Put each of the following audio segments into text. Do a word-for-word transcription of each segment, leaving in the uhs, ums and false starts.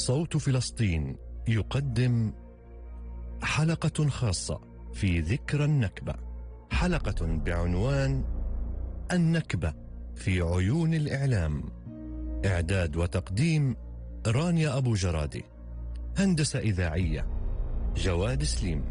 صوت فلسطين يقدم حلقة خاصة في ذكرى النكبة، حلقة بعنوان النكبة في عيون الإعلام. إعداد وتقديم رانيا أبو جرادي، هندسة إذاعية جواد سليم.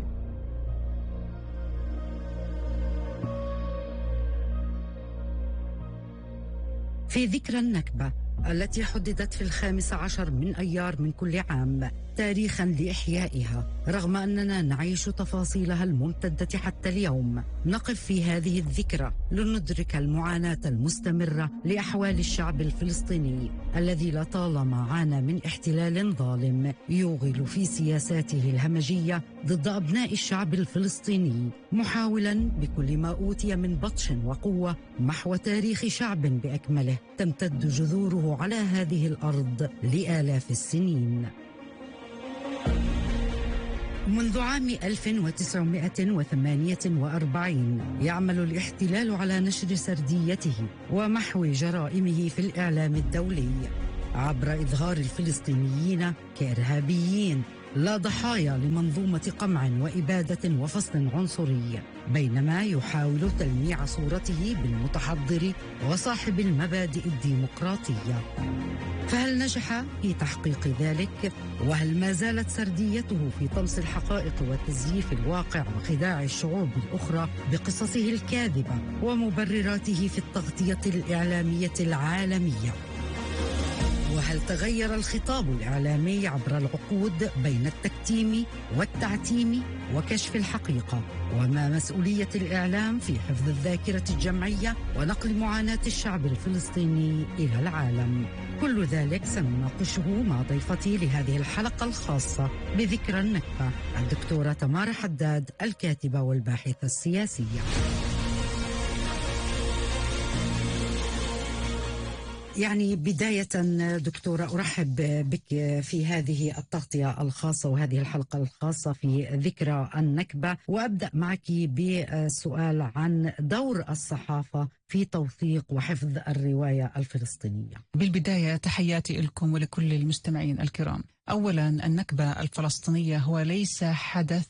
في ذكرى النكبة التي حددت في الخامس عشر من أيار من كل عام تاريخا لإحيائها، رغم أننا نعيش تفاصيلها الممتدة حتى اليوم، نقف في هذه الذكرى لندرك المعاناة المستمرة لأحوال الشعب الفلسطيني الذي لطالما عانى من احتلال ظالم يوغل في سياساته الهمجية ضد أبناء الشعب الفلسطيني، محاولا بكل ما أوتي من بطش وقوة محو تاريخ شعب بأكمله تمتد جذوره على هذه الأرض لآلاف السنين. منذ عام ألف وتسعمائة وثمانية وأربعين يعمل الاحتلال على نشر سرديته ومحو جرائمه في الإعلام الدولي عبر إظهار الفلسطينيين كإرهابيين لا ضحايا لمنظومة قمع وإبادة وفصل عنصري، بينما يحاول تلميع صورته بالمتحضر وصاحب المبادئ الديمقراطية. فهل نجح في تحقيق ذلك؟ وهل ما زالت سرديته في طمس الحقائق وتزييف الواقع وخداع الشعوب الأخرى بقصصه الكاذبة ومبرراته في التغطية الإعلامية العالمية؟ وهل تغير الخطاب الإعلامي عبر العقود بين التكتيم والتعتيم وكشف الحقيقة؟ وما مسؤولية الإعلام في حفظ الذاكرة الجمعية ونقل معاناة الشعب الفلسطيني إلى العالم؟ كل ذلك سنناقشه مع ضيفتي لهذه الحلقة الخاصة بذكرى النكبة، الدكتورة تمارا حداد، الكاتبة والباحثة السياسية. يعني بداية دكتورة أرحب بك في هذه التغطية الخاصة وهذه الحلقة الخاصة في ذكرى النكبة، وأبدأ معك بسؤال عن دور الصحافة في توثيق وحفظ الرواية الفلسطينية. بالبداية تحياتي لكم ولكل المستمعين الكرام. أولا، النكبة الفلسطينية هو ليس حدث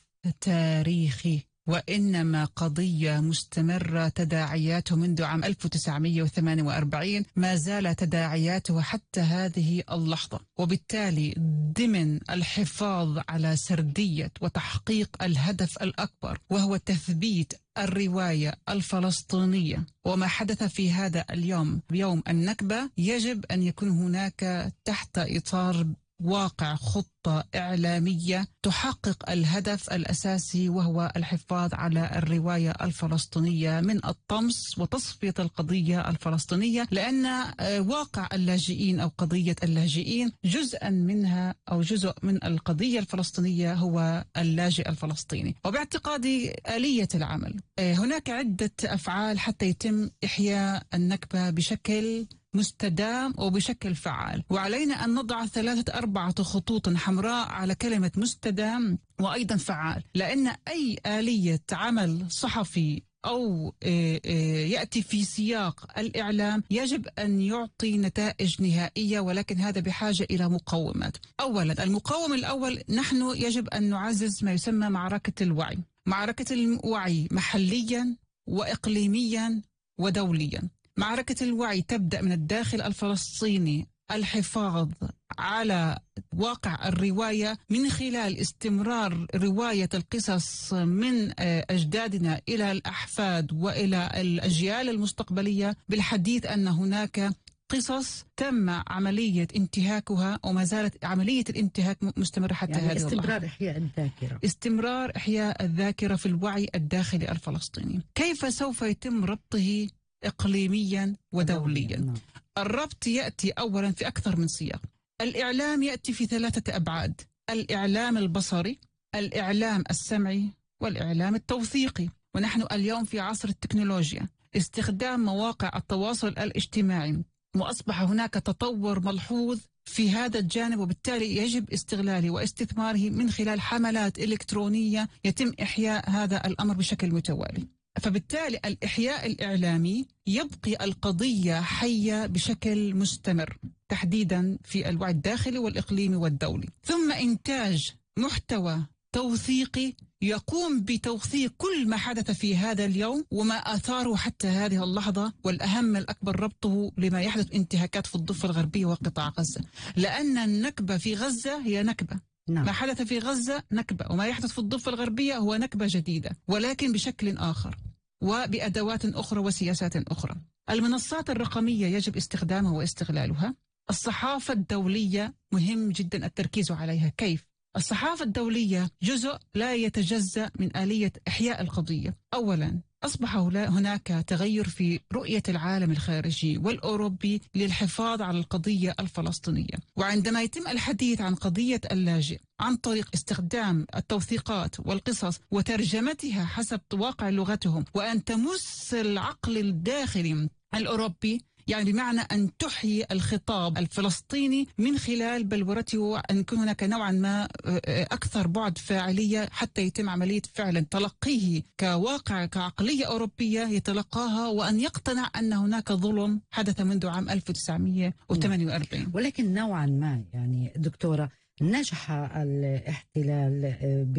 تاريخي، وإنما قضية مستمرة تداعياته منذ عام ألف وتسعمائة وثمانية وأربعين، ما زال تداعياته حتى هذه اللحظة. وبالتالي ضمن الحفاظ على سردية وتحقيق الهدف الأكبر وهو تثبيت الرواية الفلسطينية وما حدث في هذا اليوم بيوم النكبة، يجب أن يكون هناك تحت إطار واقع خطة إعلامية تحقق الهدف الأساسي وهو الحفاظ على الرواية الفلسطينية من الطمس وتصفية القضية الفلسطينية، لأن واقع اللاجئين أو قضية اللاجئين جزءا منها أو جزء من القضية الفلسطينية هو اللاجئ الفلسطيني. وباعتقادي آلية العمل، هناك عدة أفعال حتى يتم إحياء النكبة بشكل مستدام وبشكل فعال، وعلينا أن نضع ثلاثة أربعة خطوط حمراء على كلمة مستدام وأيضا فعال، لأن أي آلية عمل صحفي أو يأتي في سياق الإعلام يجب أن يعطي نتائج نهائية، ولكن هذا بحاجة إلى مقومات. أولا، المقوم الأول، نحن يجب أن نعزز ما يسمى معركة الوعي، معركة الوعي محليا وإقليميا ودوليا. معركة الوعي تبدأ من الداخل الفلسطيني، الحفاظ على واقع الرواية من خلال استمرار رواية القصص من أجدادنا إلى الأحفاد وإلى الأجيال المستقبلية، بالحديث أن هناك قصص تم عملية انتهاكها وما زالت عملية الانتهاك مستمرة حتى يعني هذه اللحظة. استمرار إحياء الذاكرة استمرار إحياء الذاكرة في الوعي الداخلي الفلسطيني. كيف سوف يتم ربطه إقليميا ودوليا؟ الربط يأتي أولا في أكثر من سياق. الإعلام يأتي في ثلاثة أبعاد: الإعلام البصري، الإعلام السمعي، والإعلام التوثيقي. ونحن اليوم في عصر التكنولوجيا، استخدام مواقع التواصل الاجتماعي، وأصبح هناك تطور ملحوظ في هذا الجانب، وبالتالي يجب استغلاله واستثماره من خلال حملات إلكترونية يتم إحياء هذا الأمر بشكل متوالي. فبالتالي الإحياء الإعلامي يبقي القضية حية بشكل مستمر، تحديدا في الوعي الداخلي والإقليمي والدولي. ثم إنتاج محتوى توثيقي يقوم بتوثيق كل ما حدث في هذا اليوم وما آثاره حتى هذه اللحظة، والأهم الأكبر ربطه لما يحدث انتهاكات في الضفة الغربية وقطاع غزة، لأن النكبة في غزة هي نكبة. نعم. ما حدث في غزة نكبة، وما يحدث في الضفة الغربية هو نكبة جديدة، ولكن بشكل آخر وبأدوات أخرى وسياسات أخرى. المنصات الرقمية يجب استخدامها واستغلالها. الصحافة الدولية مهم جدا التركيز عليها. كيف؟ الصحافة الدولية جزء لا يتجزأ من آلية إحياء القضية. أولا، أصبح هناك تغير في رؤية العالم الخارجي والأوروبي للحفاظ على القضية الفلسطينية، وعندما يتم الحديث عن قضية اللاجئ عن طريق استخدام التوثيقات والقصص وترجمتها حسب واقع لغتهم، وأن تمس العقل الداخلي الأوروبي، يعني بمعنى أن تحيي الخطاب الفلسطيني من خلال بلورته، وأن يكون هناك نوعا ما أكثر بعد فاعلية حتى يتم عملية فعلا تلقيه كواقع كعقلية أوروبية يتلقاها، وأن يقتنع أن هناك ظلم حدث منذ عام ألف وتسعمئة وثمانية وأربعين. ولكن نوعا ما يعني دكتورة نجح الاحتلال